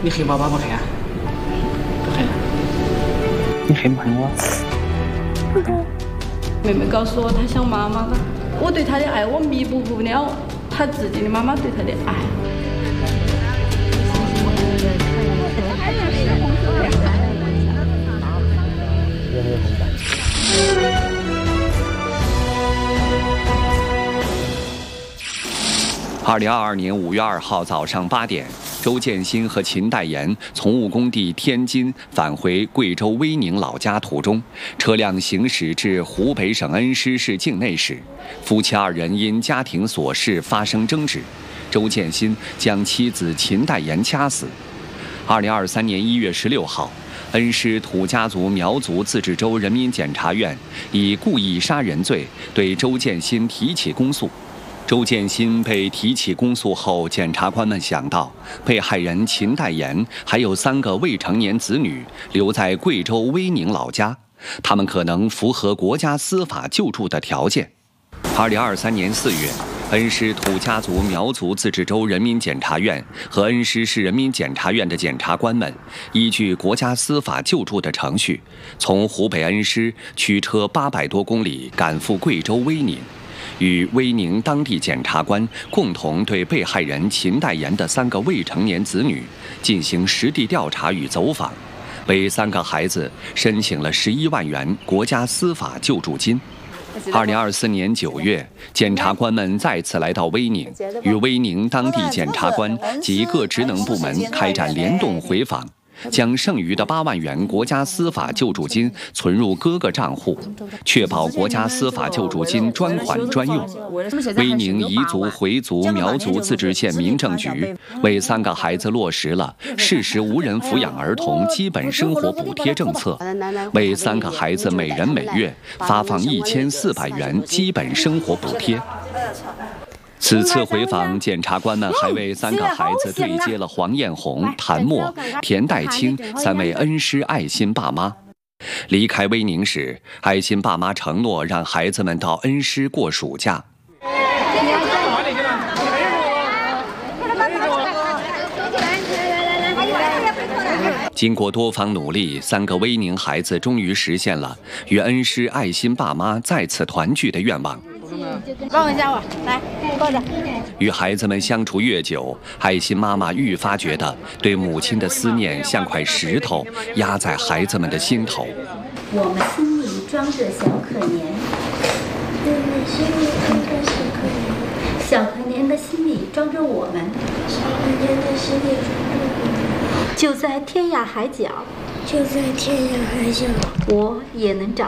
你黑爸爸不黑啊？不黑。你黑不黑我？ 不黑。 妹妹告诉我，她想妈妈了。我对她的爱，我弥补不了她自己的妈妈对她的爱。 2022年5月2号早上8点，周建新和秦代言从务工地天津返回贵州威宁老家途中，车辆行驶至湖北省恩施市境内时，夫妻二人因家庭琐事发生争执，周建新将妻子秦代言掐死。2023年1月16号，恩施土家族苗族自治州人民检察院以故意杀人罪对周建新提起公诉。周建新被提起公诉后，检察官们想到被害人秦代言还有3个未成年子女留在贵州威宁老家，他们可能符合国家司法救助的条件。2023年4月，恩施土家族苗族自治州人民检察院和恩施市人民检察院的检察官们依据国家司法救助的程序，从湖北恩施驱车800多公里赶赴贵州威宁，与威宁当地检察官共同对被害人秦代言的3个未成年子女进行实地调查与走访，为3个孩子申请了11万元国家司法救助金。2024年9月，检察官们再次来到威宁，与威宁当地检察官及各职能部门开展联动回访，将剩余的8万元国家司法救助金存入各个账户，确保国家司法救助金专款专用。威宁彝族、回族、苗族自治县民政局为3个孩子落实了事实无人抚养儿童基本生活补贴政策，为3个孩子每人每月发放1400元基本生活补贴。此次回访，检察官们还为3个孩子对接了黄艳红、谭默、田代清3位恩施爱心爸妈。离开威宁时，爱心爸妈承诺让孩子们到恩施过暑假。经过多方努力，3个威宁孩子终于实现了与恩施爱心爸妈再次团聚的愿望。 抱一下我，来抱着。 与孩子们相处越久，爱心妈妈愈发觉得对母亲的思念像块石头压在孩子们的心头。 我们心里装着小可怜， 我们心里装着小可怜， 小可怜的心里装着我们， 小可怜的心里装着我们。 就在天涯海角， 就在天涯海角， 我也能找